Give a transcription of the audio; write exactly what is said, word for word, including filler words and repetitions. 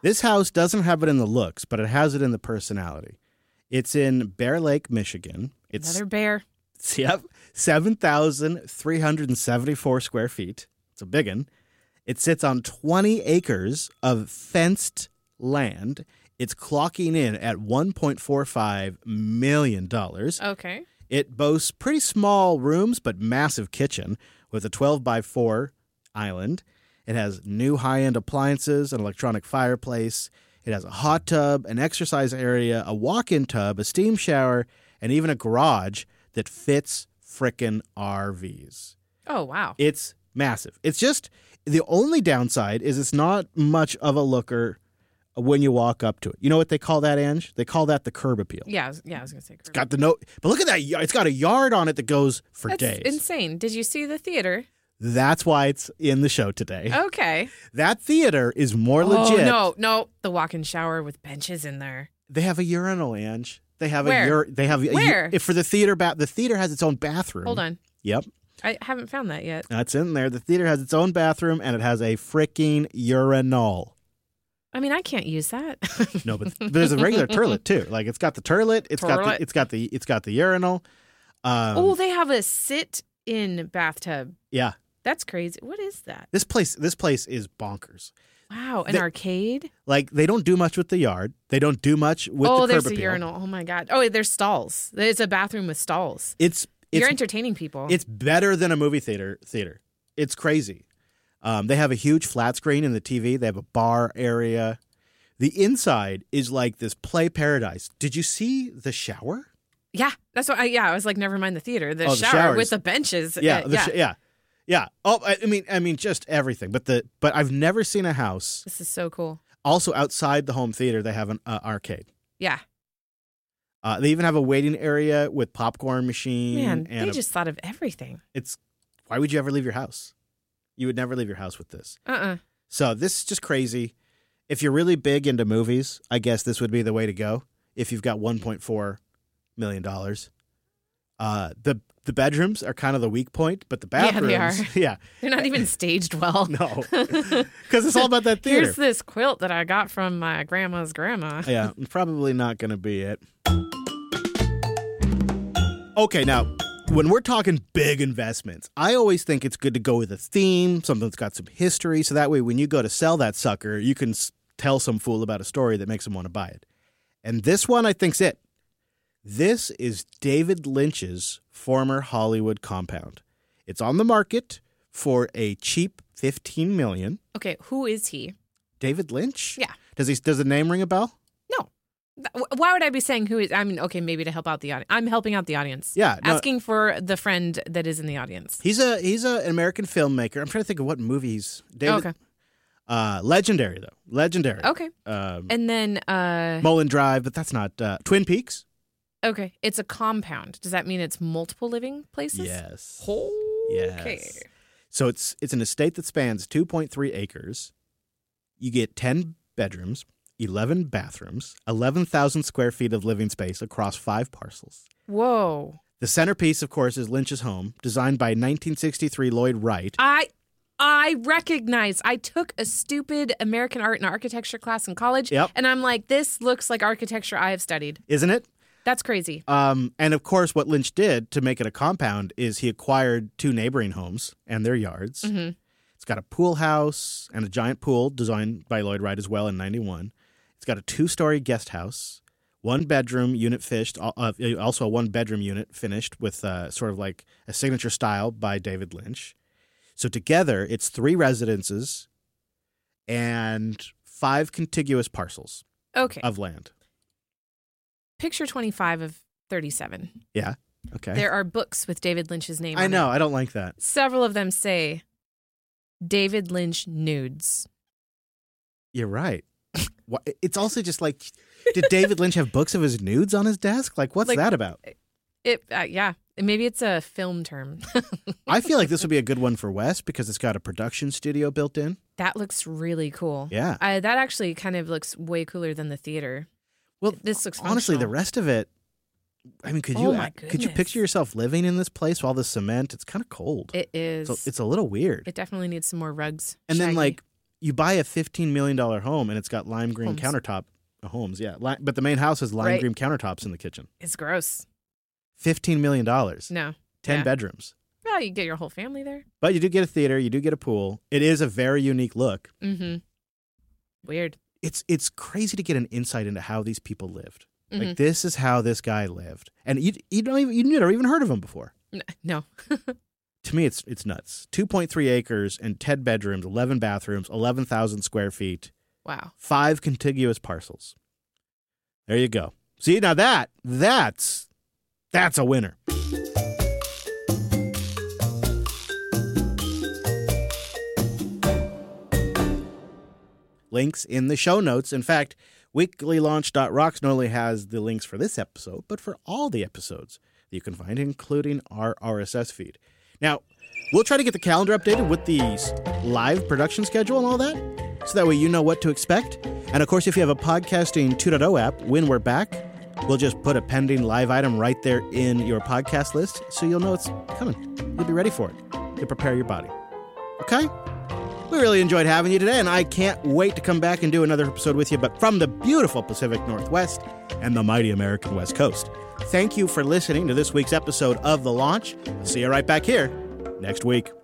This house doesn't have it in the looks, but it has it in the personality. It's in Bear Lake, Michigan. It's Another bear. Yep, seven thousand three hundred seventy-four square feet. It's a big one. It sits on twenty acres of fenced land. It's clocking in at one point four five million dollars. Okay. It boasts pretty small rooms, but massive kitchen with a twelve by four island. It has new high-end appliances, an electronic fireplace. It has a hot tub, an exercise area, a walk-in tub, a steam shower, and even a garage that fits frickin' R Vs. Oh, wow. It's massive. It's just, the only downside is it's not much of a looker when you walk up to it. You know what they call that, Ange? They call that the curb appeal. Yeah, I was, yeah, I was going to say curb. It's got the note, but look at that. It's got a yard on it that goes for That's days. insane. Did you see the theater? That's why it's in the show today. Okay. That theater is more oh, legit. no, no. The walk-in shower with benches in there. They have a urinal, Ange. They have Where? a ur- They have Where? A, if for the theater. Ba- the theater has its own bathroom. Hold on. Yep, I haven't found that yet. that's in there. The theater has its own bathroom and it has a freaking urinal. I mean, I can't use that. No, but, but there's a regular toilet too. Like it's got the toilet. It's got Toilet. the. It's got the. It's got the urinal. Um, oh, they have a sit-in bathtub. yeah. That's crazy. What is that? This place. This place is bonkers. Wow, an They- arcade? Like they don't do much with the yard. They don't do much with oh, the there's curb a appeal. urinal. Oh, my God. Oh, there's stalls. There's a bathroom with stalls. It's. It's You're entertaining people. It's better than a movie theater. Theater. It's crazy. Um, they have a huge flat screen in the T V. They have a bar area. The inside is like this play paradise. Did you see the shower? yeah, that's what I, yeah, I was like, never mind the theater. The Oh, the shower showers. with the benches. Yeah, Uh, the yeah. sh- yeah, yeah. Oh, I, I mean, I mean, just everything. But the but I've never seen a house. This is so cool. Also, outside the home theater, they have an uh, arcade. Yeah. Uh, they even have a waiting area with popcorn machine. Man, and they a- just thought of everything. It's why would you ever leave your house? You would never leave your house with this. Uh-uh. So this is just crazy. If you're really big into movies, I guess this would be the way to go. If you've got one point four million dollars, uh, the the bedrooms are kind of the weak point, but the Yeah, bathrooms, they are. yeah, They're not even staged well. no, because it's all about that theater. Here's this quilt that I got from my grandma's grandma. Yeah, probably not going to be it. Okay, now, when we're talking big investments, I always think it's good to go with a theme, something that's got some history, so that way when you go to sell that sucker, you can s- tell some fool about a story that makes them want to buy it. And this one, I think's it. This is David Lynch's former Hollywood compound. It's on the market for a cheap fifteen million dollars. Okay, who is he? David Lynch? Yeah. Does he? Does the name ring a bell? No. Th- Why would I be saying who is? I mean, okay, maybe to help out the audience. I'm helping out the audience. Yeah, no- Asking for the friend that is in the audience. He's a he's a, an American filmmaker. I'm trying to think of what movies. David, Okay. Uh, legendary though, legendary. Okay. Um, And then, uh, Mulholland Drive, but that's not uh, Twin Peaks. okay, it's a compound. Does that mean it's multiple living places? Yes. Okay. Yes. So it's it's an estate that spans two point three acres. You get ten bedrooms, eleven bathrooms, eleven thousand square feet of living space across five parcels. Whoa. The centerpiece, of course, is Lynch's home, designed by nineteen sixty-three Lloyd Wright. I I recognize I took a stupid American art and architecture class in college. Yep. And I'm like, this looks like architecture I have studied. Isn't it? That's crazy. Um, and of course, what Lynch did to make it a compound is he acquired two neighboring homes and their yards. Mm-hmm. It's got a pool house and a giant pool designed by Lloyd Wright as well in ninety-one. It's got a two-story guest house, one bedroom unit finished, uh, also a one-bedroom unit finished with uh, sort of like a signature style by David Lynch. So together, it's three residences and five contiguous parcels Okay. of land. Picture twenty-five of thirty-seven. Yeah. Okay. There are books with David Lynch's name I on know. it. I don't like that. Several of them say David Lynch nudes. You're right. Wha- It's also just like, did David Lynch have books of his nudes on his desk? Like, what's Like- that about? It uh, yeah, maybe it's a film term. I feel like this would be a good one for Wes because it's got a production studio built in. That looks really cool. Yeah. Uh, that actually kind of looks way cooler than the theater. Well, This looks honestly, the functional. rest of it. I mean, could Oh you my could you goodness. picture yourself living in this place with all this cement? It's kind of cold. It is. So it's a little weird. It definitely needs some more rugs. and then Shaggy. like you buy a fifteen million dollars home and it's got lime green Homes. countertop. Uh, homes, yeah. Li- but the main house has lime Right. green countertops in the kitchen. It's gross. fifteen million dollars. No. ten Yeah. bedrooms. Well, you get your whole family there. But you do get a theater. You do get a pool. It is a very unique look. Mm-hmm. Weird. It's it's crazy to get an insight into how these people lived. Mm-hmm. Like, this is how this guy lived. And you you don't even, you've never even heard of him before. N- No. To me, it's it's nuts. two point three acres and ten bedrooms, eleven bathrooms, eleven thousand square feet, Wow. five contiguous parcels. There you go. See, now that, that's, that's a winner. Links in the show notes. In fact, weekly launch dot rocks not only has the links for this episode, but for all the episodes that you can find, including our R S S feed. Now, we'll try to get the calendar updated with the live production schedule and all that, so that way you know what to expect. And of course, if you have a Podcasting two point oh app, when we're back, we'll just put a pending live item right there in your podcast list, so you'll know it's coming. You'll be ready for it to prepare your body. Okay? We really enjoyed having you today, and I can't wait to come back and do another episode with you, but from the beautiful Pacific Northwest and the mighty American West Coast. Thank you for listening to this week's episode of The Launch. I'll see you right back here next week.